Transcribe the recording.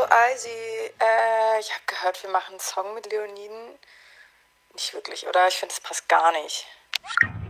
Eisi. Ich habe gehört, wir machen einen Song mit Leoniden. Nicht wirklich, oder? Ich finde, das passt gar nicht.